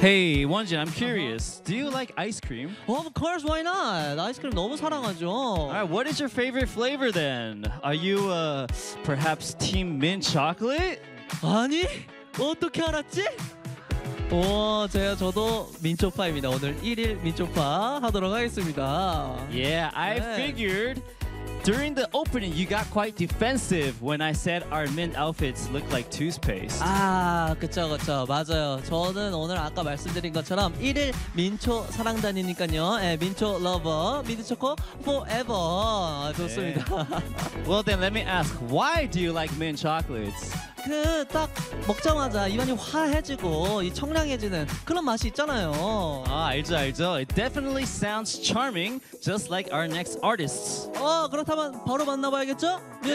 Hey, Wonjin, I'm curious. Do you like ice cream? Of course, why not? 아이스크림 너무 사랑하죠. Alright, what is your favorite flavor then? Are you perhaps team mint chocolate? 아니? 어떻게 알았지? 저도 민초파입니다. 오늘 1일 민초파 하도록 하겠습니다. Yeah, I 네. figured. During the opening, you got quite defensive when I said our mint outfits look like toothpaste. 그쵸. 맞아요. 저는 오늘 아까 말씀드린 것처럼 1일 민초 사랑단이니까요. 민초 러버, 민초코 forever. 좋습니다. Well, then let me ask, why do you like mint chocolates? 딱 먹자마자 입안이 화해지고 이 청량해지는 그런 맛이 있잖아요. 알죠. It definitely sounds charming, just like our next artists. 그렇다면 바로 만나봐야겠죠? 뮤직